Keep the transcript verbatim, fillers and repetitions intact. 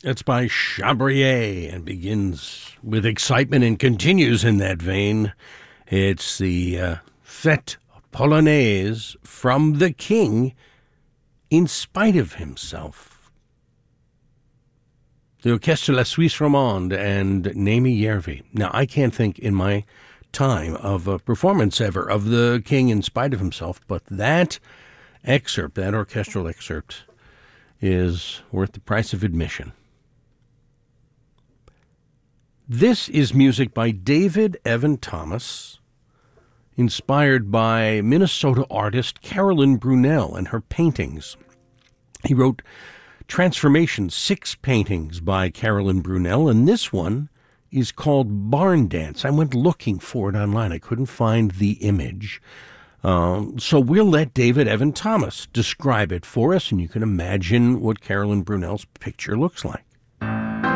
It's by Chabrier and begins with excitement and continues in that vein. It's the uh, Fête Polonaise from the King in spite of himself. The Orchestre La Suisse Romande and Nemi Järvi. Now, I can't think in my time of a performance ever of the King in spite of himself, but that excerpt, that orchestral excerpt, is worth the price of admission. This is music by David Evan Thomas, inspired by Minnesota artist Carolyn Brunel and her paintings. He wrote Transformation, six paintings by Carolyn Brunel, and this one is called Barn Dance. I went looking for it online. I couldn't find the image. Um, so we'll let David Evan Thomas describe it for us, and you can imagine what Carolyn Brunel's picture looks like.